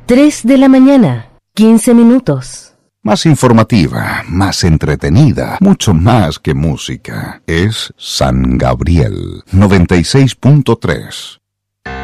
3 de la mañana, 15 minutos. Más informativa, más entretenida, mucho más que música. Es San Gabriel 96.3.